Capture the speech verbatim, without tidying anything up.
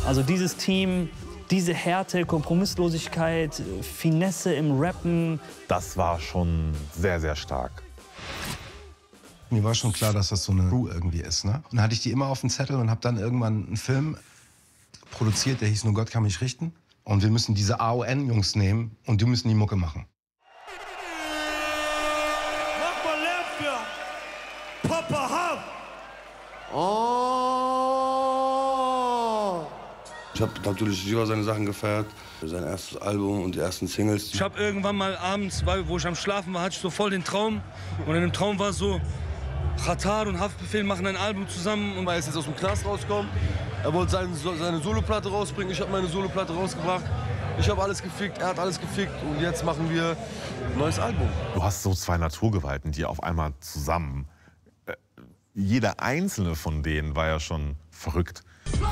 Also dieses Team, diese Härte, Kompromisslosigkeit, Finesse im Rappen. Das war schon sehr, sehr stark. Mir war schon klar, dass das so eine Crew irgendwie ist. Ne? Und dann hatte ich die immer auf dem Zettel und habe dann irgendwann einen Film produziert, der hieß Nur Gott kann mich richten. Und wir müssen diese A O N-Jungs nehmen und die müssen die Mucke machen. Mach mal Lärm für Papa Ham! Oh. Ich habe natürlich Siva seine Sachen gefeiert, sein erstes Album und die ersten Singles. Ich habe irgendwann mal abends, wo ich am Schlafen war, hatte ich so voll den Traum. Und in dem Traum war so, Xatar und Haftbefehl machen ein Album zusammen. Und er ist jetzt aus dem Knast rausgekommen. Er wollte seine, seine Soloplatte rausbringen. Ich habe meine Soloplatte rausgebracht. Ich habe alles gefickt, er hat alles gefickt. Und jetzt machen wir ein neues Album. Du hast so zwei Naturgewalten, die auf einmal zusammen. Äh, jeder einzelne von denen war ja schon verrückt.